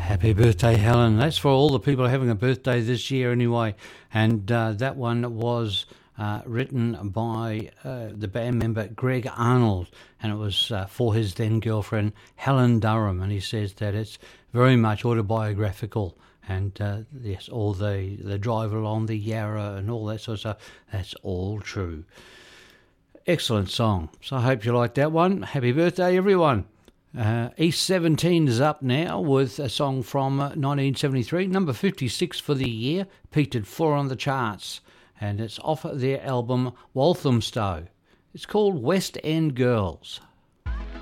Happy birthday, Helen. That's for all the people having a birthday this year anyway. And that one was written by the band member Greg Arnold, and it was for his then girlfriend Helen Durham. And he says that it's very much autobiographical. And yes, all the drive along the Yarra and all that sort of stuff, that's all true. Excellent song. So I hope you like that one. Happy birthday, everyone. East 17 is up now with a song from 1973, number 56 for the year, peaked at 4 on the charts, and it's off their album Walthamstow. It's called West End Girls.